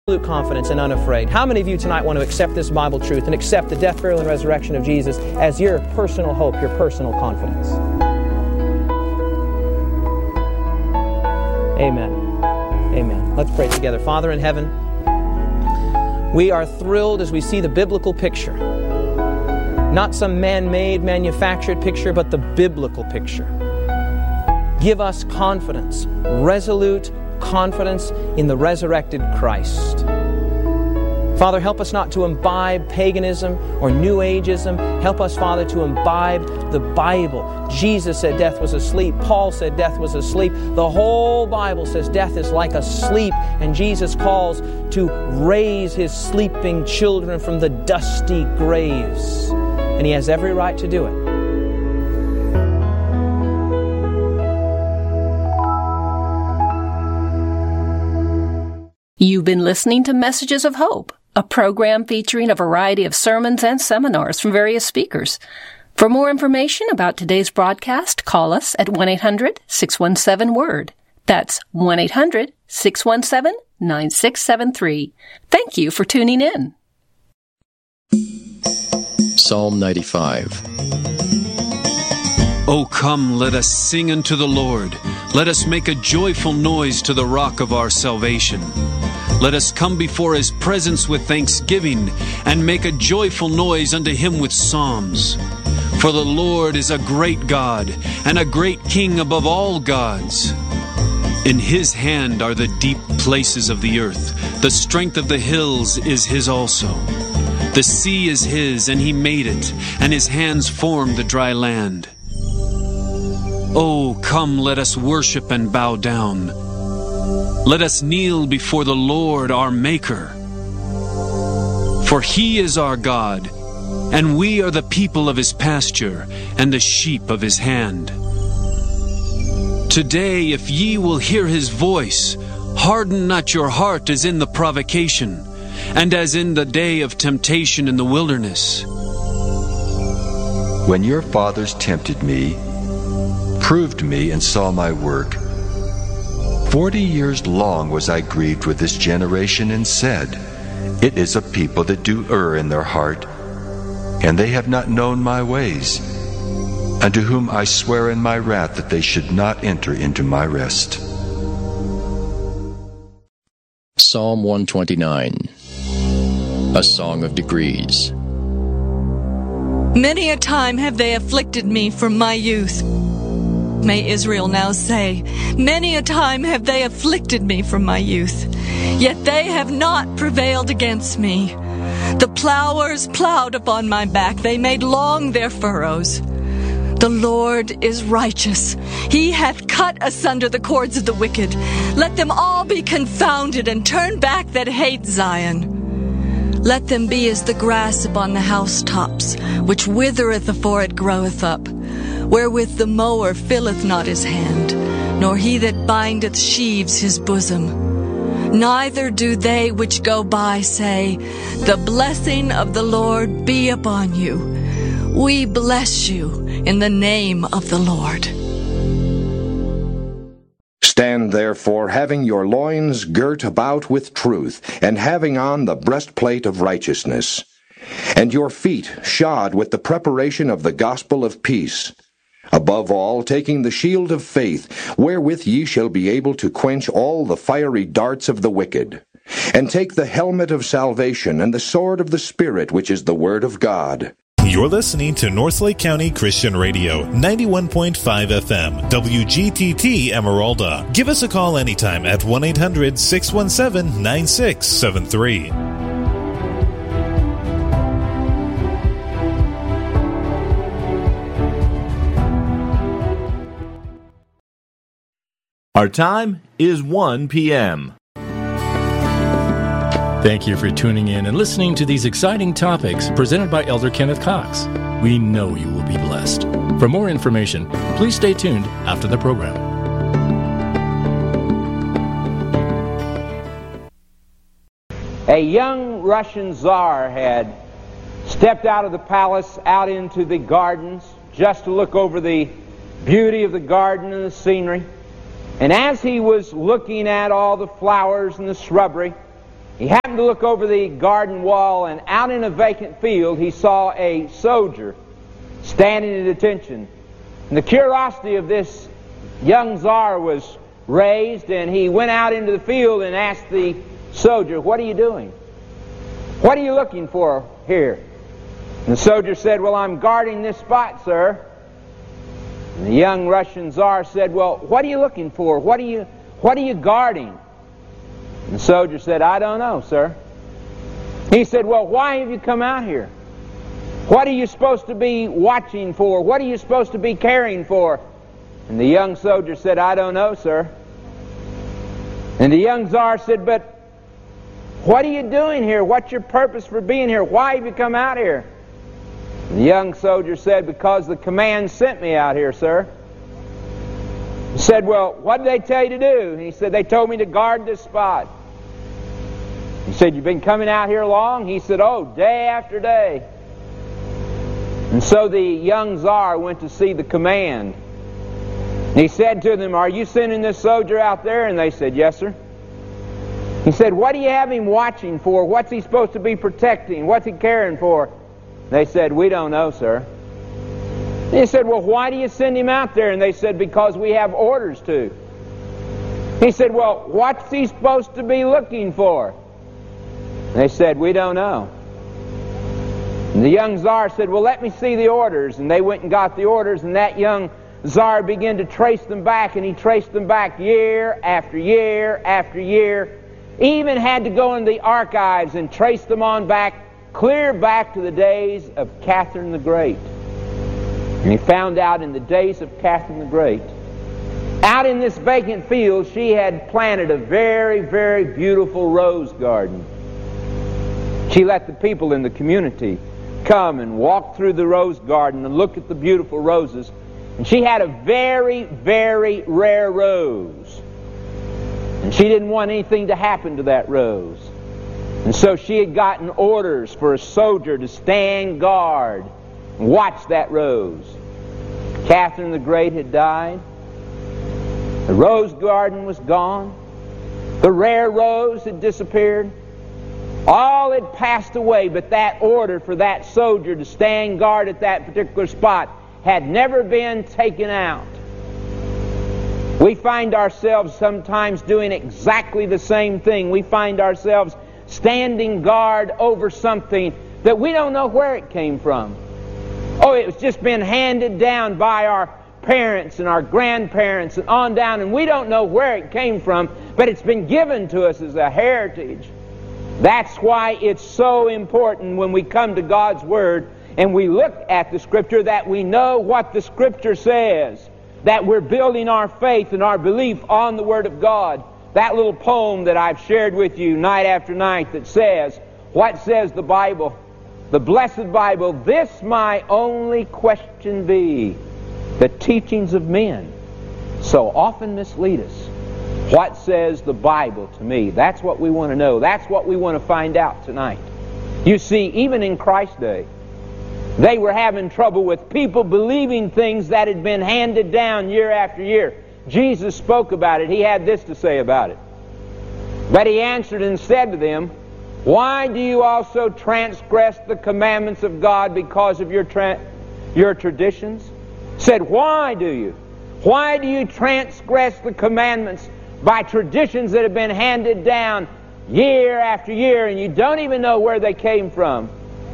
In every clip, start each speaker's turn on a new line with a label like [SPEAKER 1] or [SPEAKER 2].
[SPEAKER 1] absolute confidence and unafraid. How many of you tonight want to accept this Bible truth and accept the death, burial, and resurrection of Jesus as your personal hope, your personal confidence? Amen. Amen. Let's pray together. Father in heaven, we are thrilled as we see the biblical picture. Not some man-made, manufactured picture, but the biblical picture. Give us confidence, resolute confidence in the resurrected Christ. Father, help us not to imbibe paganism or New Ageism. Help us, Father, to imbibe the Bible. Jesus said death was asleep. Paul said death was asleep. The whole Bible says death is like a sleep, and Jesus calls to raise His sleeping children from the dusty graves. And He has every right to do it.
[SPEAKER 2] You've been listening to Messages of Hope, a program featuring a variety of sermons and seminars from various speakers. For more information about today's broadcast, call us at 1-800-617-WORD. That's 1-800-617-9673. Thank you for tuning in.
[SPEAKER 3] Psalm 95.
[SPEAKER 4] O come, let us sing unto the Lord. Let us make a joyful noise to the rock of our salvation. Let us come before His presence with thanksgiving, and make a joyful noise unto Him with psalms. For the Lord is a great God, and a great King above all gods. In His hand are the deep places of the earth. The strength of the hills is His also. The sea is His, and He made it, and His hands formed the dry land. Oh, come, let us worship and bow down. Let us kneel before the Lord our Maker. For He is our God, and we are the people of His pasture, and the sheep of His hand. Today, if ye will hear His voice, harden not your heart as in the provocation, and as in the day of temptation in the wilderness.
[SPEAKER 5] When your fathers tempted me, proved me, and saw my work, 40 years long was I grieved with this generation, and said, It is a people that do err in their heart, and they have not known my ways, unto whom I swear in my wrath that they should not enter into my rest.
[SPEAKER 3] Psalm 129. A Song of Degrees.
[SPEAKER 6] Many a time have they afflicted me from my youth. May Israel now say, Many a time have they afflicted me from my youth, yet they have not prevailed against me. The plowers plowed upon my back, they made long their furrows. The Lord is righteous. He hath cut asunder the cords of the wicked. Let them all be confounded, and turn back that hate Zion. Let them be as the grass upon the housetops, which withereth afore it groweth up, wherewith the mower filleth not his hand, nor he that bindeth sheaves his bosom. Neither do they which go by say, The blessing of the Lord be upon you. We bless you in the name of the Lord.
[SPEAKER 7] Stand therefore, having your loins girt about with truth, and having on the breastplate of righteousness, and your feet shod with the preparation of the gospel of peace. Above all, taking the shield of faith, wherewith ye shall be able to quench all the fiery darts of the wicked. And take the helmet of salvation, and the sword of the Spirit, which is the word of God.
[SPEAKER 8] You're listening to Northlake County Christian Radio, 91.5 FM, WGTT Emeralda. Give us a call anytime at 1-800-617-9673.
[SPEAKER 9] Our time is 1 p.m.
[SPEAKER 10] Thank you for tuning in and listening to these exciting topics presented by Elder Kenneth Cox. We know you will be blessed. For more information, please stay tuned after the program.
[SPEAKER 11] A young Russian Tsar had stepped out of the palace out into the gardens just to look over the beauty of the garden and the scenery. And as he was looking at all the flowers and the shrubbery, he happened to look over the garden wall, and out in a vacant field he saw a soldier standing at attention. And the curiosity of this young czar was raised, and he went out into the field and asked the soldier, "What are you doing? What are you looking for here?" And the soldier said, "Well, I'm guarding this spot, sir." And the young Russian czar said, "Well, what are you looking for? What are you guarding?" And the soldier said, "I don't know, sir." He said, "Well, why have you come out here? What are you supposed to be watching for? What are you supposed to be caring for?" And the young soldier said, "I don't know, sir." And the young czar said, "But what are you doing here? What's your purpose for being here? Why have you come out here?" And the young soldier said, "Because the command sent me out here, sir." He said, "Well, what did they tell you to do?" And he said, "They told me to guard this spot." He said, "You've been coming out here long?" He said, "Oh, day after day." And so the young czar went to see the command. He said to them, "Are you sending this soldier out there?" And they said, "Yes, sir." He said, "What do you have him watching for? What's he supposed to be protecting? What's he caring for?" They said, "We don't know, sir." And he said, "Well, why do you send him out there?" And they said, "Because we have orders to." He said, "Well, what's he supposed to be looking for?" They said, "We don't know." And the young czar said, "Well, let me see the orders." And they went and got the orders, and that young czar began to trace them back, and he traced them back year after year after year. He even had to go into the archives and trace them on back, clear back to the days of Catherine the Great. And he found out in the days of Catherine the Great, out in this vacant field, she had planted a very, very beautiful rose garden. She let the people in the community come and walk through the rose garden and look at the beautiful roses. And she had a very, very rare rose. And she didn't want anything to happen to that rose. And so she had gotten orders for a soldier to stand guard and watch that rose. Catherine the Great had died. The rose garden was gone. The rare rose had disappeared. All had passed away, but that order for that soldier to stand guard at that particular spot had never been taken out. We find ourselves sometimes doing exactly the same thing. We find ourselves standing guard over something that we don't know where it came from. Oh, it's just been handed down by our parents and our grandparents and on down, and we don't know where it came from, but it's been given to us as a heritage. That's why it's so important when we come to God's Word and we look at the Scripture that we know what the Scripture says, that we're building our faith and our belief on the Word of God. That little poem that I've shared with you night after night that says, what says the Bible? The blessed Bible, this my only question be, the teachings of men so often mislead us. What says the Bible to me? That's what we want to know. That's what we want to find out tonight. You see, even in Christ's day, they were having trouble with people believing things that had been handed down year after year. Jesus spoke about it. He had this to say about it. But he answered and said to them, why do you also transgress the commandments of God because of your traditions? Said, why do you? Why do you transgress the commandments by traditions that have been handed down year after year, and you don't even know where they came from?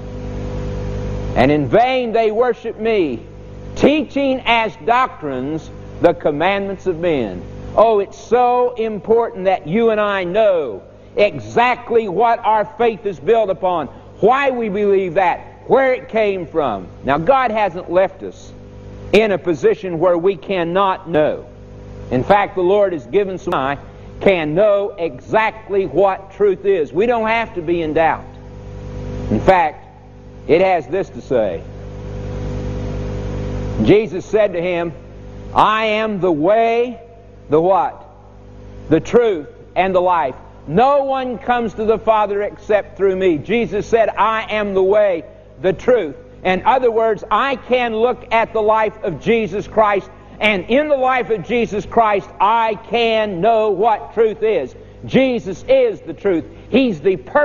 [SPEAKER 11] And in vain they worship me, teaching as doctrines the commandments of men. Oh, it's so important that you and I know exactly what our faith is built upon, why we believe that, where it came from. Now, God hasn't left us in a position where we cannot know. In fact, the Lord has given some I can know exactly what truth is. We don't have to be in doubt. In fact, it has this to say. Jesus said to him, I am the way, the what? The truth and the life. No one comes to the Father except through me. Jesus said, I am the way, the truth. In other words, I can look at the life of Jesus Christ, and in the life of Jesus Christ, I can know what truth is. Jesus is the truth. He's the perfect